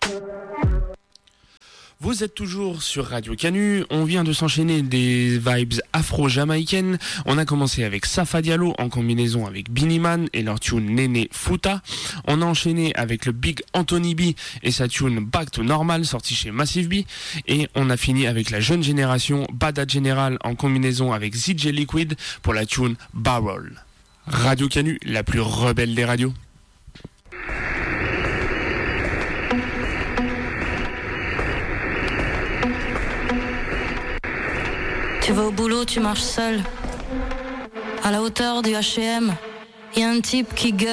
Vous êtes toujours sur Radio Canu, on vient de s'enchaîner des vibes afro-jamaïcaines. On a commencé avec Safa Diallo en combinaison avec Biniman et leur tune Néné Fouta. On a enchaîné avec le Big Anthony B et sa tune Back to Normal sorti chez Massive B. Et on a fini avec la jeune génération Bada General en combinaison avec ZJ Liquid pour la tune Barrel. Radio Canu, la plus rebelle des radios. Tu vas au boulot, tu marches seul. À la hauteur du H&M, y a un type qui gueule.